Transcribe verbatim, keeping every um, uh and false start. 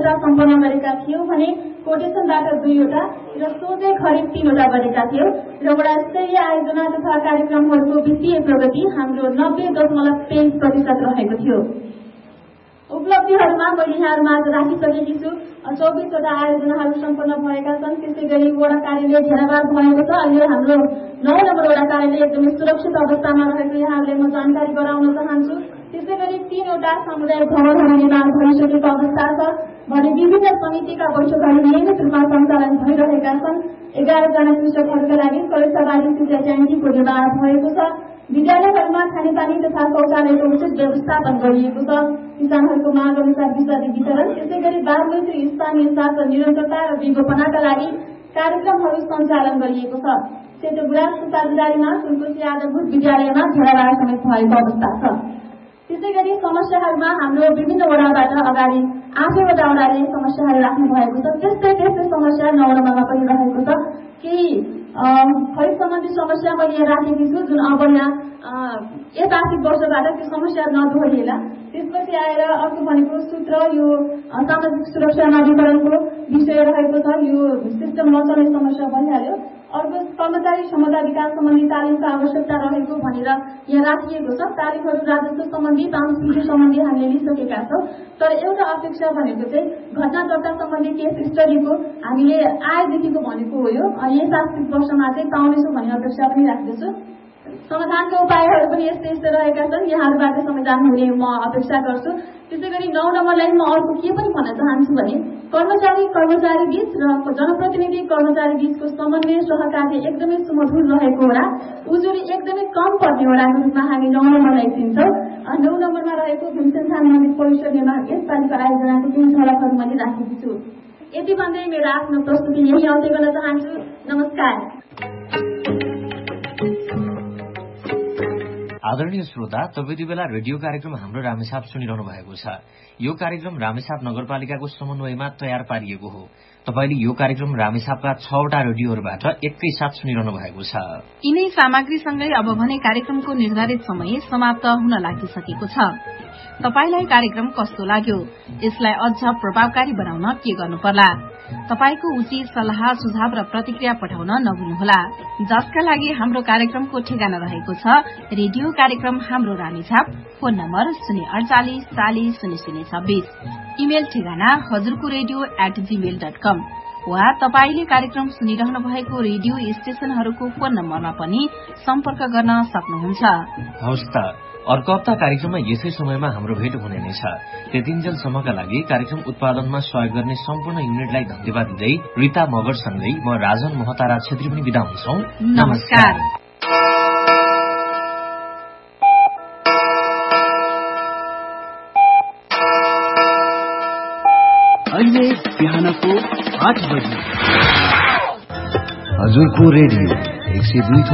दसवटा सम्पन्न गरेका थियौँ भने कोटेसनबाट दुईवटा र सोझै खरिद तीनवटा गरेका थियौँ र वडा स्तरीय आयोजना तथा कार्यक्रमहरूको वित्तीय प्रगति हाम्रो नब्बे दशमलव तेइस प्रतिशत रहेको थियो। उपलब्धिहरूमा मैले यहाँहरूमाझ राखिसकेकी छु। चौबिसवटा आयोजनाहरू सम्पन्न भएका छन्। त्यसै गरी वडा कार्यालय घेराबार भएको छ। अहिले हाम्रो नौ नम्बर वडा कार्यालय एकदमै सुरक्षित अवस्थामा रहेको यहाँहरूले म जानकारी गराउन चाहन्छु। त्यसै गरी तीनवटा सामुदायिक भवनहरू निर्माण भइसकेको अवस्था छ भने विभिन्न समितिका बैठकहरू नियमित रूपमा सञ्चालन भइरहेका छन्। एघारजना कृषकहरूका लागि सरिताबारी सिँचाइ ट्याङ्कीको निर्माण भएको छ। विद्यालयहरूमा खानेपानी तथा शौचालयको उचित व्यवस्थापन गरिएको छ। किसानहरूको माग अनुसार विषादी वितरण, त्यसै गरी बालमैत्री स्थानीय शासन निरन्तरता र विगोपनाका लागि कार्यक्रमहरू सञ्चालन गरिएको छ। सेतो गुराँस सुतालदारीमा सुनकोशी आधारभूत विद्यालयमा घेराबार समेत भएको अवस्था छ। त्यसै गरी समस्याहरूमा हाम्रो विभिन्न वडाबाट अगाडि आठैवटा वडाले समस्याहरू राख्नु भएको छ। त्यस्तै त्यस्तै समस्या नौ नम्बरमा पनि रहेको छ। केही खरिद सम्बन्धी समस्या मैले राखेकी छु जुन अब यहाँ यस आर्थिक वर्षबाट त्यो समस्या नदोहोरिएला। त्यसपछि आएर अर्को भनेको सूत्र यो सामाजिक सुरक्षा नवीकरणको विषय रहेको छ। यो सिस्टम नचल्ने समस्या भइहाल्यो। अर्को कर्मचारी क्षमता विकास सम्बन्धी तालिमको आवश्यकता रहेको भनेर यहाँ राखिएको छ। तालिमहरू राजस्व सम्बन्धी ट्रान्समिटर सम्बन्धी हामीले लिइसकेका छौँ। तर एउटा अपेक्षा भनेको चाहिँ घटना दर्ता सम्बन्धी केस स्टडीको हामीले आएदेखिको भनेको हो। यो यस आर्थिक वर्षमा चाहिँ पाउनेछौँ भन्ने अपेक्षा पनि राख्दछु। समाधानका उपायहरू पनि यस्तै यस्तै रहेका छन्। यहाँहरूबाट समाधान हुने म अपेक्षा गर्छु। त्यसै गरी नौ नम्बरलाई म अर्को के पनि भन्न चाहन्छु भने कर्मचारी कर्मचारी बीच र जनप्रतिनिधि कर्मचारी बीचको समन्वय सहकार्य एकदमै सुमधुर रहेको होला। उजुरी एकदमै कम पर्ने वडाको रूपमा हामी नौ नम्बरलाई चिन्छौँ। नौ नम्बरमा रहेको भीमसेन मन्दिर परिसर निर्माण यसपालिको आयोजनाको केही झलकहरू मैले राखेकी छु। यति भन्दै मेरो आफ्नो प्रस्तुति यही अन्त्य गर्न चाहन्छु। नमस्कार। आदरणीय श्रोता, तपाईँ बेला रेडियो कार्यक्रम हाम्रो रामेछाप सुनिरहनु भएको छ। यो कार्यक्रम रामेछाप नगरपालिकाको समन्वयमा तयार पारिएको हो। तपाईले यो कार्यक्रम रामेछापका छवटा रेडियोहरूबाट एकैसाथ सुनिरहनु भएको छ। यिनै सामग्रीसँगै अब भने कार्यक्रमको निर्धारित समय समाप्त हुन लागिसकेको छ। तपाईलाई कार्यक्रम कस्तो लाग्यो? यसलाई अझ प्रभावकारी बनाउन के गर्नु पर्ला? तपाईको उचित सल्लाह सुझाव र प्रतिक्रिया पठाउन नभुल्नुहोला। जसका लागि हाम्रो कार्यक्रमको ठेगाना रहेको छ रेडियो कार्यक्रम हाम्रो रामेछाप, फोन नम्बर शून्य अडचालिस चालिस शून्य शून्य छब्बीस, इमेल ठेगाना हजुरको रेडियो एट जीमेल डट कम वा तपाईले कार्यक्रम सुनिरहनु भएको रेडियो स्टेशनहरूको फोन नम्बरमा पनि सम्पर्क गर्न सक्नुहुन्छ। हवस् त, अर्को हप्ता कार्यक्रममा यसै समयमा हाम्रो भेट हुने नै छ। त्यतिन्जेलसम्मका लागि कार्यक्रम उत्पादनमा सहयोग गर्ने सम्पूर्ण युनिटलाई धन्यवाद दिँदै रिता मगरसँगै म राजन महतारा छेत्री पनि बिदा हुन्छौं। नमस्कार। अहिले बिहानको आठ बजे हजुरको रेडियो एक सय दुई